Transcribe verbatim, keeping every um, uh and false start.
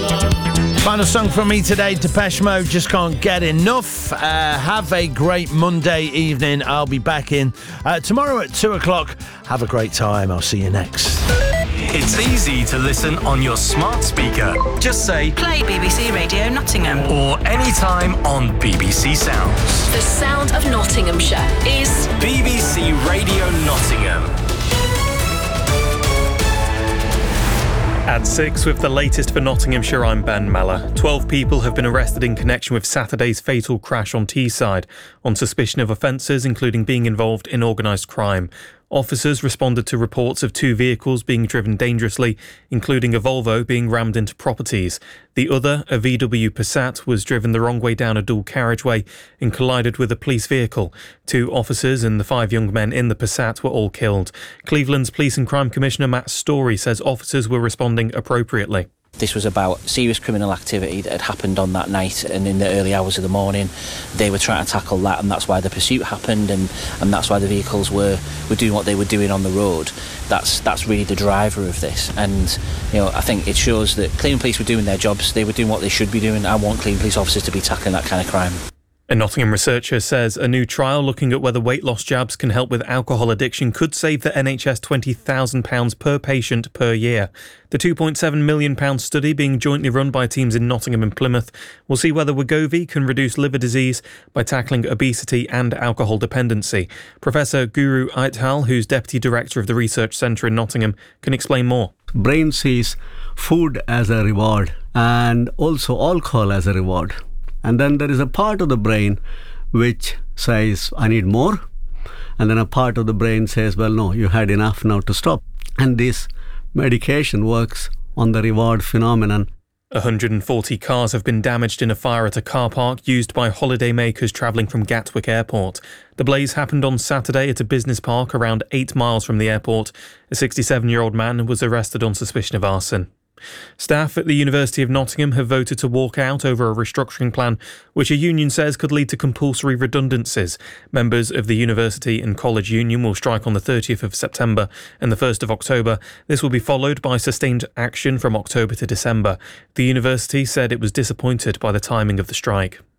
Final song from me today, Depeche Mode, Just Can't Get Enough. Uh, have a great Monday evening. I'll be back in uh, tomorrow at two o'clock. Have a great time. I'll see you next. It's easy to listen on your smart speaker. Just say, play B B C Radio Nottingham. Or anytime on B B C Sounds. The sound of Nottinghamshire is B B C Radio Nottingham. At six with the latest for Nottinghamshire, I'm Ben Meller. Twelve people have been arrested in connection with Saturday's fatal crash on Teesside on suspicion of offences including being involved in organised crime. Officers responded to reports of two vehicles being driven dangerously, including a Volvo being rammed into properties. The other, a V W Passat, was driven the wrong way down a dual carriageway and collided with a police vehicle. Two officers and the five young men in the Passat were all killed. Cleveland's Police and Crime Commissioner Matt Story says officers were responding appropriately. This was about serious criminal activity that had happened on that night, and in the early hours of the morning they were trying to tackle that, and that's why the pursuit happened, and, and that's why the vehicles were, were doing what they were doing on the road. That's that's really the driver of this, and you know I think it shows that Cleveland Police were doing their jobs. They were doing what they should be doing. I want Cleveland Police officers to be tackling that kind of crime. A Nottingham researcher says a new trial looking at whether weight loss jabs can help with alcohol addiction could save the N H S twenty thousand pounds per patient per year. The two point seven million pounds study, being jointly run by teams in Nottingham and Plymouth, will see whether Wegovy can reduce liver disease by tackling obesity and alcohol dependency. Professor Guru Aithal, who's Deputy Director of the Research Centre in Nottingham, can explain more. Brain sees food as a reward and also alcohol as a reward. And then there is a part of the brain which says, I need more. And then a part of the brain says, well, no, you had enough, now to stop. And this medication works on the reward phenomenon. one hundred forty cars have been damaged in a fire at a car park used by holidaymakers travelling from Gatwick Airport. The blaze happened on Saturday at a business park around eight miles from the airport. A sixty-seven-year-old man was arrested on suspicion of arson. Staff at the University of Nottingham have voted to walk out over a restructuring plan which a union says could lead to compulsory redundancies. Members of the University and College Union will strike on the thirtieth of September and the first of October. This will be followed by sustained action from October to December. The university said it was disappointed by the timing of the strike.